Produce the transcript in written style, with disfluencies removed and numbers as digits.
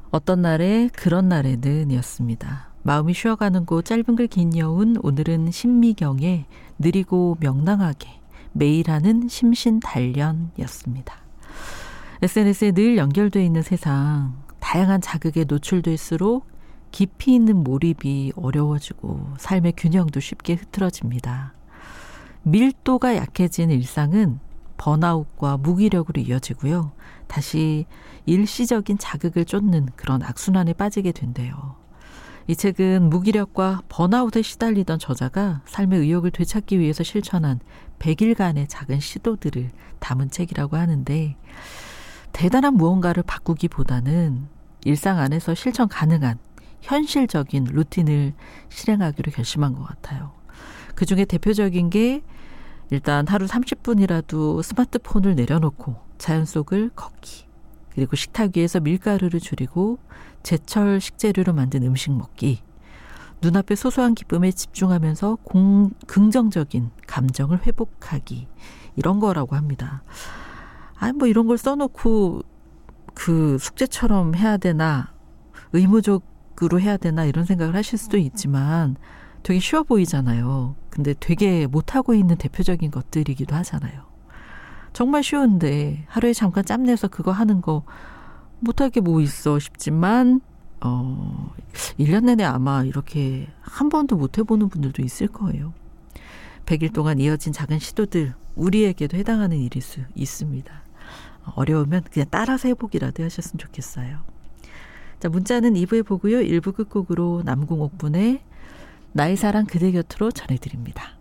어떤 날에 그런 날에는 이었습니다. 마음이 쉬어가는 곳 짧은 글 긴 여운, 오늘은 신미경의 느리고 명랑하게 매일 하는 심신단련이었습니다. SNS에 늘 연결되어 있는 세상, 다양한 자극에 노출될수록 깊이 있는 몰입이 어려워지고 삶의 균형도 쉽게 흐트러집니다. 밀도가 약해진 일상은 번아웃과 무기력으로 이어지고요. 다시 일시적인 자극을 쫓는 그런 악순환에 빠지게 된대요. 이 책은 무기력과 번아웃에 시달리던 저자가 삶의 의욕을 되찾기 위해서 실천한 100일간의 작은 시도들을 담은 책이라고 하는데, 대단한 무언가를 바꾸기보다는 일상 안에서 실천 가능한 현실적인 루틴을 실행하기로 결심한 것 같아요. 그중에 대표적인 게 일단 하루 30분이라도 스마트폰을 내려놓고 자연 속을 걷기, 그리고 식탁 위에서 밀가루를 줄이고 제철 식재료로 만든 음식 먹기, 눈앞의 소소한 기쁨에 집중하면서 긍정적인 감정을 회복하기, 이런 거라고 합니다. 뭐 이런 걸 써놓고 그 숙제처럼 해야 되나, 의무적으로 해야 되나 이런 생각을 하실 수도 있지만 되게 쉬워 보이잖아요. 근데 되게 못하고 있는 대표적인 것들이기도 하잖아요. 정말 쉬운데 하루에 잠깐 짬내서 그거 하는 거 못할 게 뭐 있어 싶지만 1년 내내 아마 이렇게 한 번도 못 해보는 분들도 있을 거예요. 100일 동안 이어진 작은 시도들, 우리에게도 해당하는 일일 수 있습니다. 어려우면 그냥 따라서 해보기라도 하셨으면 좋겠어요. 자, 문자는 2부에 보고요. 1부 끝곡으로 남궁옥분의 나의 사랑 그대 곁으로 전해드립니다.